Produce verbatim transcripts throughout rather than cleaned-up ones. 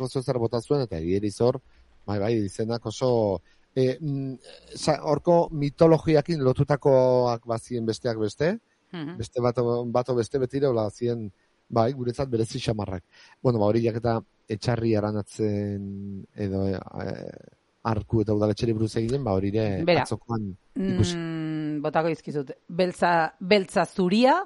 informazio zer bota zuen, eta egieri zor, bai, bai, izenak oso, e, horko mitologiakin lotutakoak bazien besteak beste, uh-huh. beste bato, bato beste betire, hola zien, bai, guretzat berezi xamarrak. Bueno, ba, hori jaketa etxarri aranatzen edo e, arku eta udaletxeri buruz egiten, ba, hori ere atzokoan ikusi. Mm, botako izkizut, beltza, beltza zuria,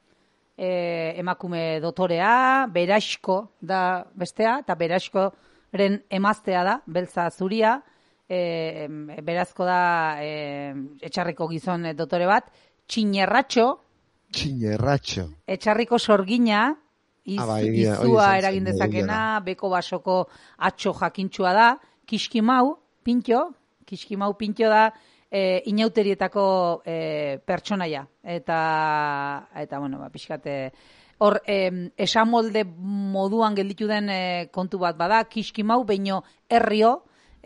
e, emakume dotorea, beraxko da bestea, eta beraxkoren emaztea da, beltza zuria, e, berazko da e, etxarriko gizon dotore bat, txinerratxo, Txinerratxo. Etxarriko sorgina, iz, ah, bai, izua eragin dezakena, beko basoko atxo jakintxua da, kiskimau, pintxo, kiskimau pintxo da, e, inauterietako e, pertsonaia. Eta, eta bueno, ba, pixkate, hor, e, esamolde moduan gelditu den e, kontu bat bada, kiskimau baino herrio,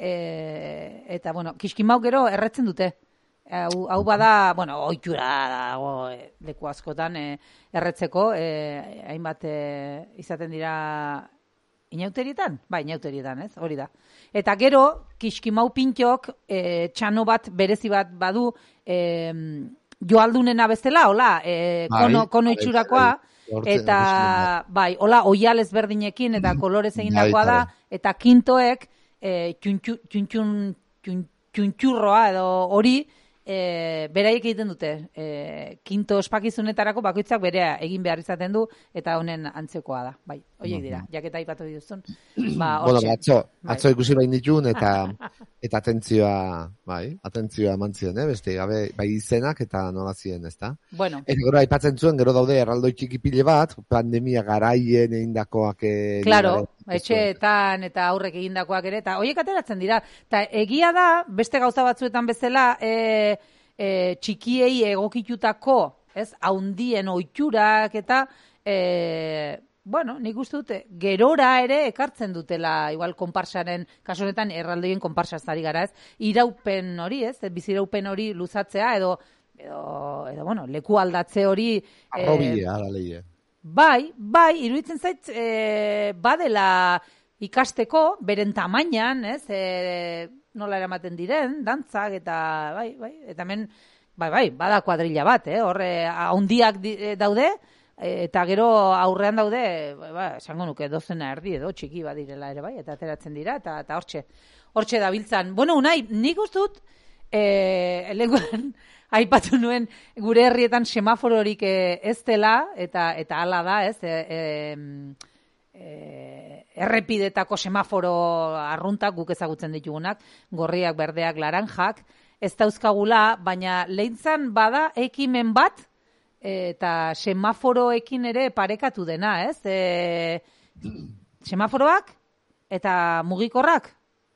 e, eta, bueno, kiskimau gero erretzen dute. Hau, hau bada, bueno, ohitura dago e, leku askotan e, erretzeko, e, hainbat e, izaten dira inauterietan? Bai, inauterietan, ez? Hori da. Eta gero, kiskimau pintxok e, txano bat, berezi bat badu, e, joaldunena bezala, hola, e, kono, kono itxurakoa, eta, bai, hola, oial ezberdinekin, eta kolorez egindakoa da, eta kintoek, e, txuntxun, txuntxurroa edo hori, E, beraiek egiten dute, e, kinto ospakizunetarako bakoitzak berea egin behar izaten du, eta honen antzekoa da, bai, horiek dira, jaketa ipatu dituzun. Ba, bueno, atzo, atzo ikusi bain ditun, eta eta atentzioa, bai, atentzioa eman ziren, eh, beste, gabe, bai izenak eta nola ziren, ez da? Bueno. Eta gero aipatzen zuen, gero daude erraldoi txikipile bat, pandemia garaien egindakoak. Claro, etxeetan eta aurrek egindakoak ere, eta horiek ateratzen dira, eta egia da, beste gauza batzuetan bezala, e, e, txikiei egokitutako, ez, haundien ohiturak eta, e, bueno, nik uste dute, gerora ere ekartzen dutela, igual konparsaren, kasu honetan erraldoien konparsazari gara, ez, iraupen hori, ez, biziraupen hori luzatzea, edo, edo, edo bueno, leku aldatze hori. Arrobia, ala leie. Bai, bai, iruditzen zait, e, badela ikasteko, beren tamainan, ez, e, nola eramaten diren, dantzak, eta, bai, bai, eta hemen, bai, bai, bada kuadrilla bat, eh, horre, haundiak daude, eta gero aurrean daude, ba, esango nuke dozena erdi edo txiki badirela ere bai, eta ateratzen dira, eta, eta hortxe, hortxe dabiltzan. Bueno, Unai, nik ustut, e, lenguan aipatu nuen gure herrietan semafororik ez dela, eta, eta hala da, ez, e, e, e, errepidetako semaforo arruntak guk ezagutzen ditugunak, gorriak, berdeak, laranjak, ez dauzkagula, baina lehintzan bada ekimen bat, eta semaforoekin ere parekatu dena, ez? E, semaforoak eta mugikorrak?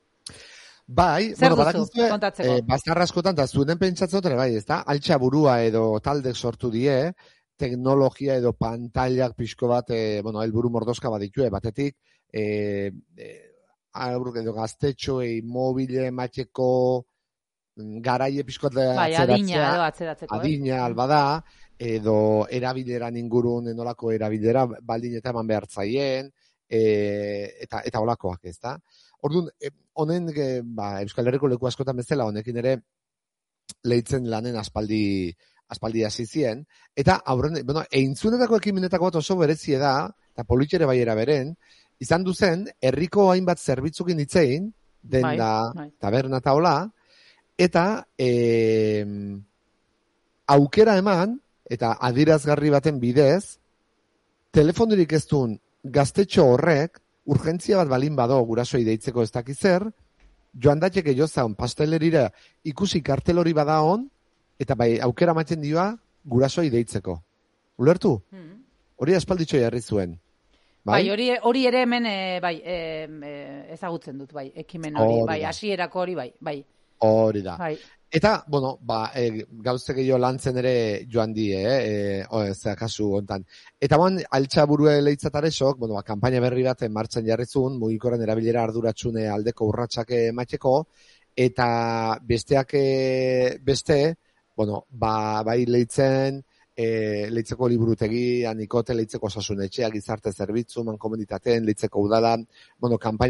Bai, zer bueno, duzu kontatzeko? E, bazarra askotan, eta zuen pentsatzotre, bai, ez da? Altxa burua edo taldek sortu die, teknologia edo pantailak pixko bat, e, bueno, helburu mordoska bat ditue, batetik, e, e, aurruk edo gaztetxoei mobile matxeko garaie pixko bat bai, adina edo atzeratzeko. Adina, eh? Albada, edo erabileran ingurun enolako erabilera baldin eta eman behar zaien, e, eta, eta olakoak, ez da? Orduan, honen, e, ba, Euskal Herriko leku askotan bezala, honekin ere lehitzen lanen aspaldi, aspaldi hasi zien, eta aurren, bueno, eintzunetako ekimenetako bat oso berezie da, eta politxere baiera beren, izan duzen, herriko hainbat zerbitzukin hitzein, denda, bai, bai. Taberna eta hola, eta e, aukera eman, eta adirazgarri baten bidez, telefonirik ez duen gaztetxo horrek, urgentzia bat balin bado gurasoi deitzeko ez dakizer, joan datxeke jozaun pastelerira ikusi kartel hori bada on, eta bai aukera maten dioa gurasoi deitzeko. Ulertu? Hmm. Hori aspalditxo jarri zuen. Bai, bai hori, hori ere hemen e, bai, e, e, ezagutzen dut, bai, ekimen hori, bai, hasierako hori, bai, bai. Hori da. Bai. Eta, bueno, ba, e, gauze gehiago lantzen ere joan die, eh, e, ez da, kasu hontan. Eta bon, altxa burue lehitzataresok, bueno, ba, kampaina berri bat martxan jarrizun, mugikorren erabilera arduratxune aldeko urratsak ematxeko, eta besteak beste, bueno, ba, bai lehitzen, e, lehitzeko liburutegi, anikote, lehitzeko osasunetxeak, gizarte zerbitzu, mankomunitateen, lehitzeko udala, bueno, kampaina